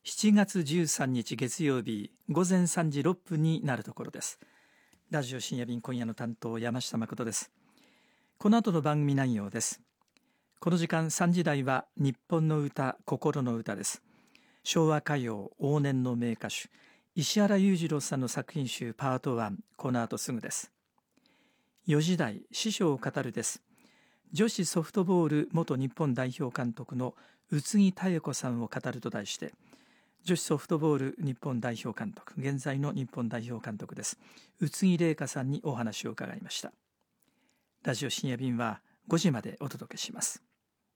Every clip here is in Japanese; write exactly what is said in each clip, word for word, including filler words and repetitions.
しちがつじゅうさんにち月曜日ごぜんさんじろっぷんになるところです。ラジオ深夜便、今夜の担当山下誠です。この後の番組内容です。この時間さんじ台は日本の歌、心の歌です。昭和歌謡往年の名歌手石原裕次郎さんの作品集パートワン、この後すぐです。よじ台師匠を語るです。女子ソフトボール元日本代表監督の宇津木妙子さんを語ると題して、女子ソフトボール日本代表監督、現在の日本代表監督です、宇津木麗華さんにお話を伺いました。ラジオ深夜便はごじまでお届けします。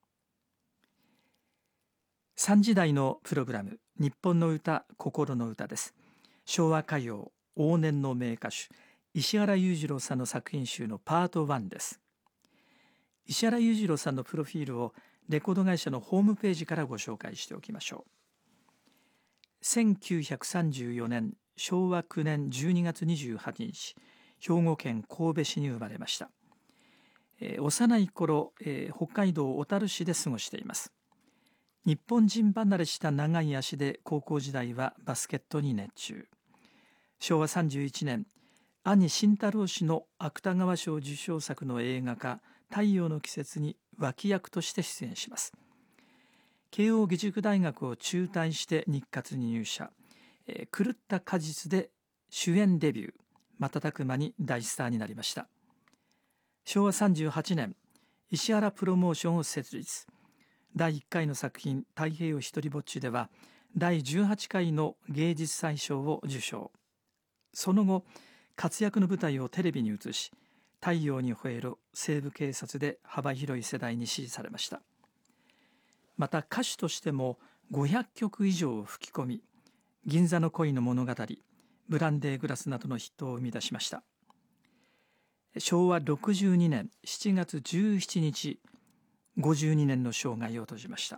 さんじ台のプログラム、日本の歌、心の歌です。昭和歌謡往年の名歌手石原裕次郎さんの作品集のパートワンです。石原裕次郎さんのプロフィールをレコード会社のホームページからご紹介しておきましょう。せんきゅうひゃくさんじゅうよねんしょうわくねんじゅうにがつにじゅうはちにち、兵庫県神戸市に生まれました。えー、幼い頃、えー、北海道小樽市で過ごしています。日本人離れした長い足で高校時代はバスケットに熱中。しょうわさんじゅういちねん、兄慎太郎氏の芥川賞受賞作の映画化太陽の季節に脇役として出演します。慶應義塾大学を中退して日活に入社、えー、狂った果実で主演デビュー、瞬く間に大スターになりました。しょうわさんじゅうはちねん、石原プロモーションを設立。だいいっかいの作品太平洋ひとりぼっちではだいじゅうはちかいの芸術祭賞を受賞。その後活躍の舞台をテレビに移し、太陽に吠えろ、西部警察で幅広い世代に支持されました。また歌手としてもごひゃっきょく以上を吹き込み、銀座の恋の物語、ブランデーグラスなどのヒットを生み出しました。しょうわろくじゅうにねんしちがつじゅうしちにち、ごじゅうにねんの生涯を閉じました。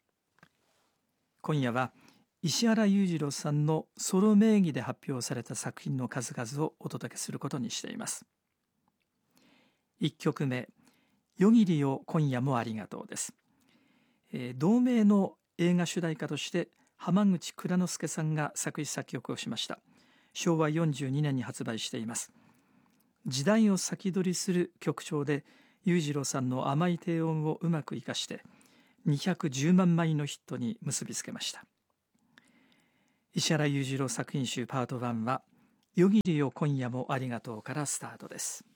今夜は石原裕次郎さんのソロ名義で発表された作品の数々をお届けすることにしています。いっきょくめ、夜霧よ今夜もありがとうです。えー、同名の映画主題歌として浜口蔵之介さんが作詞作曲をしました。しょうわよんじゅうにねんに発売しています。時代を先取りする曲調で裕次郎さんの甘い低音をうまく生かしてにひゃくじゅうまんまいのヒットに結びつけました。石原裕次郎作品集パートワンは夜霧よ今夜もありがとうからスタートです。